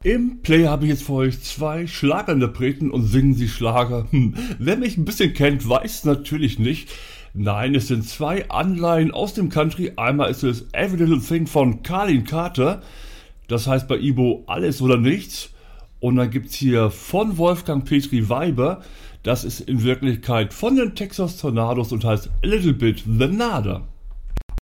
Im Play habe ich jetzt für euch zwei Schlagerinterpreten und singen sie Schlager. Wer mich ein bisschen kennt, weiß natürlich nicht. Nein, es sind zwei Anleihen aus dem Country. Einmal ist es Every Little Thing von Carlin Carter. Das heißt bei Ibo Alles oder Nichts. Und dann gibt's hier von Wolfgang Petri Weiber. Das ist in Wirklichkeit von den Texas Tornados und heißt A Little Bit The Nada.